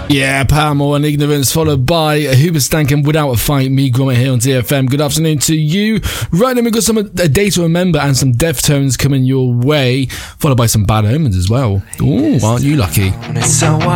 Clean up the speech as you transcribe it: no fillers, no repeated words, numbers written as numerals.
Yeah, Paramore and Ignorance, followed by Hoobastank and Without a Fight, me, Gromit here on DFM. Good afternoon to you. Right now we've got a day to remember and some Deftones coming your way, followed by some Bad Omens as well. Ooh, aren't you lucky?